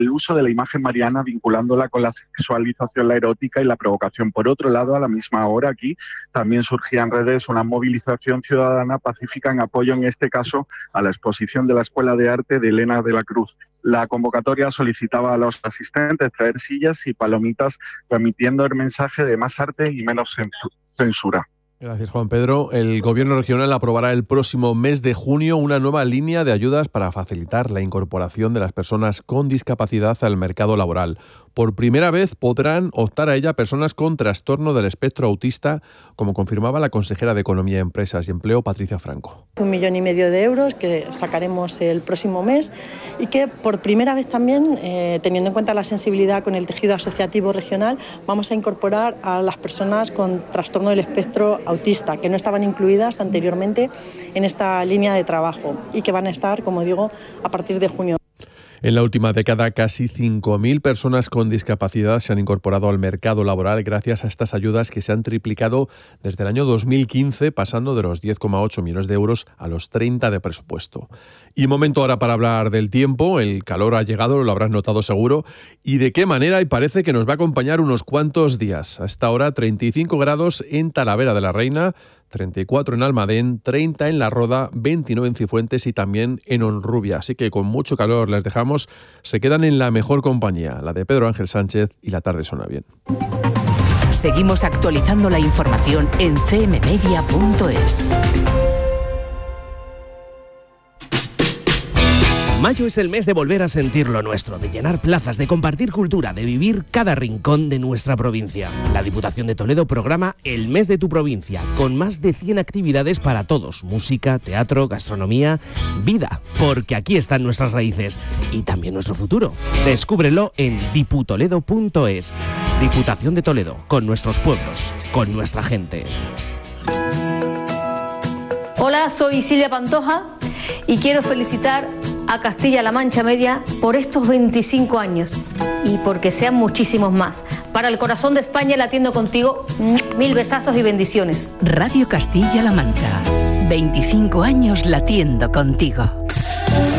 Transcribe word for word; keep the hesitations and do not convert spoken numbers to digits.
el uso de la imagen mariana vinculándola con la sexualización, la erótica y la provocación. Por otro lado, a la misma hora aquí también surgía en redes una movilización ciudadana pacífica en apoyo, en este caso, a la exposición de la Escuela de Arte de Elena de la Cruz. La convocatoria solicitaba a los asistentes traer sillas y palomitas, transmitiendo el mensaje de más arte y menos censura. Gracias, Juan Pedro. El Gobierno regional aprobará el próximo mes de junio una nueva línea de ayudas para facilitar la incorporación de las personas con discapacidad al mercado laboral. Por primera vez podrán optar a ella personas con trastorno del espectro autista, como confirmaba la consejera de Economía, Empresas y Empleo, Patricia Franco. Un millón y medio de euros que sacaremos el próximo mes y que por primera vez también, eh, teniendo en cuenta la sensibilidad con el tejido asociativo regional, vamos a incorporar a las personas con trastorno del espectro autista, que no estaban incluidas anteriormente en esta línea de trabajo y que van a estar, como digo, a partir de junio. En la última década, casi cinco mil personas con discapacidad se han incorporado al mercado laboral gracias a estas ayudas que se han triplicado desde el año dos mil quince, pasando de los diez coma ocho millones de euros a los treinta de presupuesto. Y momento ahora para hablar del tiempo. El calor ha llegado, lo habrás notado seguro. ¿Y de qué manera? Y parece que nos va a acompañar unos cuantos días. Hasta ahora treinta y cinco grados en Talavera de la Reina, treinta y cuatro en Almadén, treinta en La Roda, veintinueve en Cifuentes y también en Honrubia. Así que con mucho calor les dejamos. Se quedan en la mejor compañía, la de Pedro Ángel Sánchez, y la tarde suena bien. Seguimos actualizando la información en c m media punto es. Mayo es el mes de volver a sentir lo nuestro, de llenar plazas, de compartir cultura, de vivir cada rincón de nuestra provincia. La Diputación de Toledo programa el Mes de tu Provincia, con más de cien actividades para todos: música, teatro, gastronomía, vida, porque aquí están nuestras raíces y también nuestro futuro. Descúbrelo en diputoledo punto es. Diputación de Toledo, con nuestros pueblos, con nuestra gente. Hola, soy Silvia Pantoja y quiero felicitar a Castilla-La Mancha Media por estos veinticinco años y porque sean muchísimos más. Para el corazón de España latiendo contigo, mil besazos y bendiciones. Radio Castilla-La Mancha, veinticinco años latiendo contigo.